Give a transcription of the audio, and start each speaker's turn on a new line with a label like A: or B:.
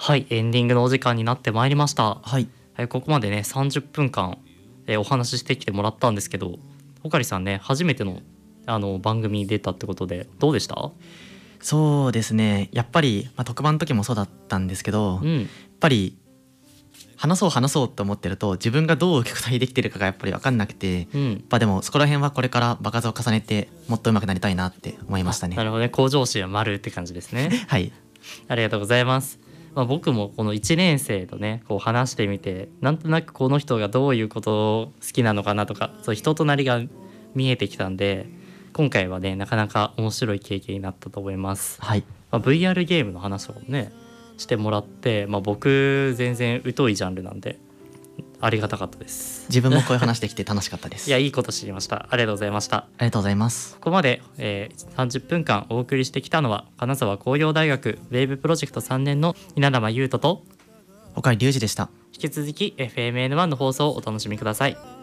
A: はい、エンディングのお時間になってまいりました。
B: はい。
A: ここまでね30分間、お話ししてきてもらったんですけど、おかりさんね初めての番組に出たってことでどうでした？
B: そうですね。やっぱり、特番の時もそうだったんですけど、やっ
A: うん。
B: ぱり話そうと思ってると自分がどう受け答えできてるかがやっぱり分かんなくて、
A: うん。
B: でもそこら辺はこれから場数を重ねてもっと上手くなりたいなって思いましたね。
A: なるほどね、向上心は丸って感じですね。
B: はい。
A: ありがとうございます。僕もこの1年生とねこう話してみて、なんとなくこの人がどういうことを好きなのかなとか、そういう人となりが見えてきたんで、今回はねなかなか面白い経験になったと思います。
B: はい。
A: VR ゲームの話とかもねしてもらって、僕全然疎いジャンルなんでありがたかったです。
B: 自分もこういう話できて楽しかったです。
A: いや、いいこと知りました。ありがとうございました。
B: ありがとうございます。
A: ここまで、30分間お送りしてきたのは金沢工業大学ウェーブプロジェクト3年の稲玉優斗と、
B: 岡井隆二でした。
A: 引き続き FMN1 の放送をお楽しみください。